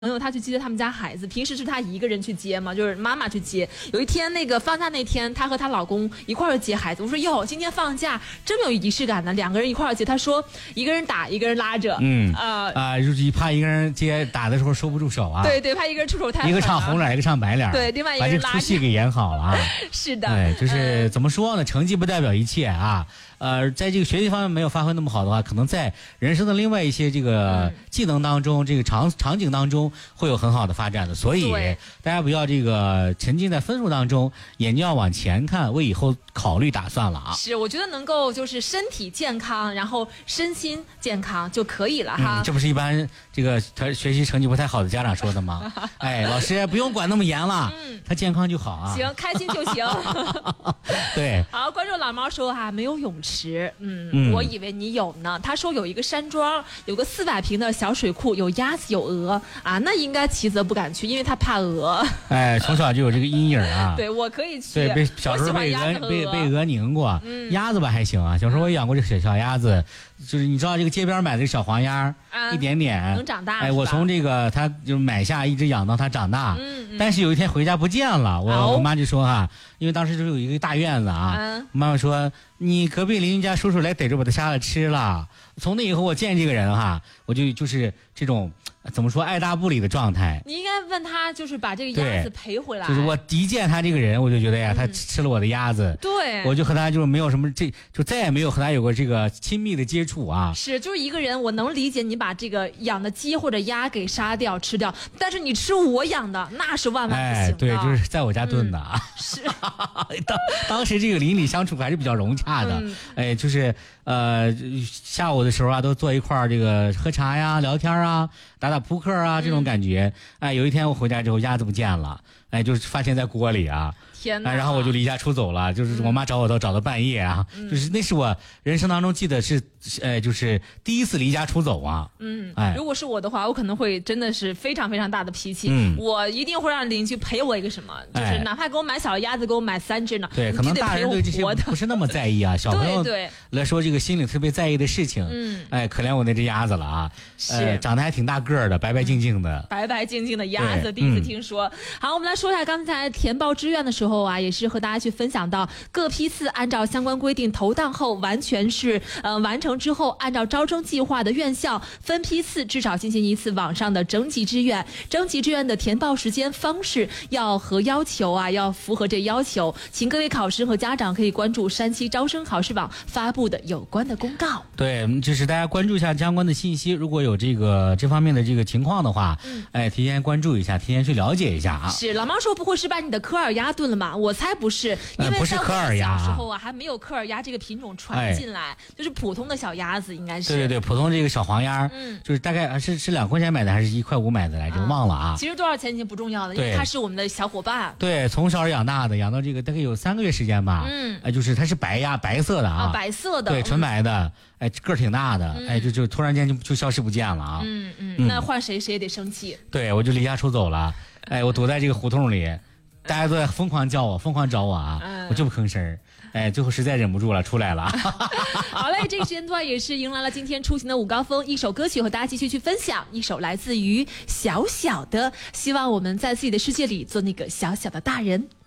朋友他去接他们家孩子，平时是他一个人去接嘛，就是妈妈去接。有一天那个放假那天，她和她老公一块儿接孩子。我说哟，今天放假真有仪式感呢，两个人一块儿接。她说一个人打，一个人拉着。 就是怕一个人接打的时候收不住手啊。 对对，怕一个人出手太狠。 一个唱红脸，一个唱白脸。 对，另外一个人拉着。 把这出戏给演好了啊。 是的。 对，就是怎么说呢？成绩不代表一切啊。在这个学习方面没有发挥那么好的话，可能在人生的另外一些这个技能当中，这个场景当中会有很好的发展的。所以大家不要这个沉浸在分数当中，眼睛要往前看，为以后考虑打算了啊。 是，我觉得能够就是身体健康，然后身心健康就可以了哈。 这不是一般这个他学习成绩不太好的家长说的吗？哎，老师不用管那么严了，他健康就好啊。 行，开心就行。 对。 好，观众老猫说哈，没有泳池。我以为你有呢。他说有一个山庄，有个400平的小水库，有鸭子有鹅啊，那应该齐泽不敢去，因为他怕鹅。 哎，从小就有这个阴影啊。 对，我可以去。 对，小时候被鹅拧过，鸭子吧还行啊。小时候我也养过这个小鸭子，就是你知道这个街边买的小黄鸭，一点点能长大。 哎，我从这个它就买下，一直养到它长大。但是有一天回家不见了，我妈就说哈，因为当时就有一个大院子啊，妈妈说你隔壁邻居家叔叔来逮着把它杀了吃了。从那以后我见这个人哈，我就是这种怎么说爱答不理的状态。 你应该问他，就是把这个鸭子赔回来。 就是我一见他这个人，我就觉得呀，他吃了我的鸭子。 对， 我就和他就没有什么就再也没有和他有过这个亲密的接触啊。 是，就是一个人，我能理解你把这个养的鸡或者鸭给杀掉吃掉，但是你吃我养的，那是万万不行的。 对，就是在我家炖的啊。 是， 当时这个邻里相处还是比较融洽的。哎，就是下午的时候啊，都坐一块儿这个喝茶呀、聊天啊、打扑克啊这种感觉。哎，有一天我回家之后，鸭子不见了，哎，就是发现在锅里啊。 天哪！ 然后我就离家出走了，就是我妈找我找到半夜啊，就是那是我人生当中记得是，就是第一次离家出走啊。 如果是我的话，我可能会真的是非常非常大的脾气，我一定会让邻居赔我一个什么，就是哪怕给我买小鸭子，给我买3只呢。 对，可能大人对这些不是那么在意啊，小朋友来说这个心里特别在意的事情。哎，可怜我那只鸭子了啊，长得还挺大个儿的，白白净净的。 白白净净的鸭子，第一次听说。好，我们来说一下刚才填报志愿的时候啊，也是和大家去分享到各批次按照相关规定投档后，完全是完成之后，按照招生计划的院校分批次至少进行一次网上的征集志愿。征集志愿的填报时间方式要合要求啊，要符合这要求，请各位考生和家长可以关注山西招生考试网发布的有关的公告。 对，就是大家关注一下相关的信息，如果有这方面的这个情况的话，提前关注一下，提前去了解一下啊。 是，老妈说不会是把你的科尔鸭炖了吗？我猜不是，因为在我小时候啊，还没有科尔鸭这个品种传进来，就是普通的小鸭子应该是。 对，普通这个小黄鸭，就是大概是2块钱买的还是1块5买的来着，忘了啊。 其实多少钱已经不重要了，因为它是我们的小伙伴。 对，从小养大的，养到这个大概有3个月时间吧。就是它是白鸭，白色的啊， 白色的， 对，纯白的，哎，个儿挺大的，哎，就突然间就消失不见了啊。 那换谁也得生气。 对，我就离家出走了，哎，我躲在这个胡同里。大家都在疯狂叫我，疯狂找我啊！我就不吭声，哎，最后实在忍不住了，出来了。 好嘞，这个时间段也是迎来了今天出行的午高峰，一首歌曲和大家继续去分享，一首来自于小小的，希望我们在自己的世界里做那个小小的大人。